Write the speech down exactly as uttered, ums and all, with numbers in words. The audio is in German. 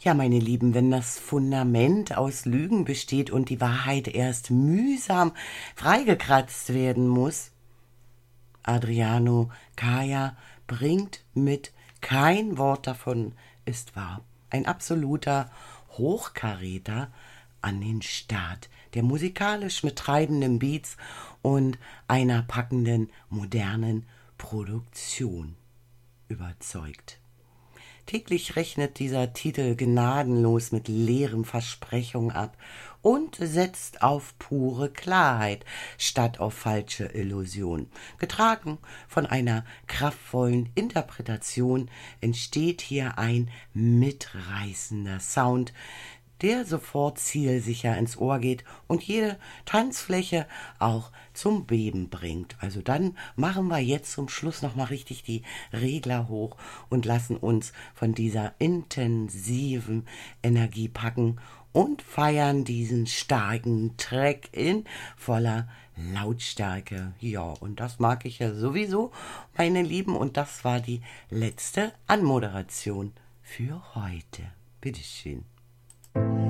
Ja, meine Lieben, wenn das Fundament aus Lügen besteht und die Wahrheit erst mühsam freigekratzt werden muss, Adriano Kaya bringt mit, kein Wort davon ist wahr. Ein absoluter Hochkaräter an den Start, der musikalisch mit treibenden Beats und einer packenden, modernen Produktion überzeugt. Täglich rechnet dieser Titel gnadenlos mit leeren Versprechungen ab und setzt auf pure Klarheit statt auf falsche Illusion. Getragen von einer kraftvollen Interpretation entsteht hier ein mitreißender Sound, der sofort zielsicher ins Ohr geht und jede Tanzfläche auch zum Beben bringt. Also dann machen wir jetzt zum Schluss nochmal richtig die Regler hoch und lassen uns von dieser intensiven Energie packen und feiern diesen starken Track in voller Lautstärke. Ja, und das mag ich ja sowieso, meine Lieben. Und das war die letzte Anmoderation für heute. Bitteschön.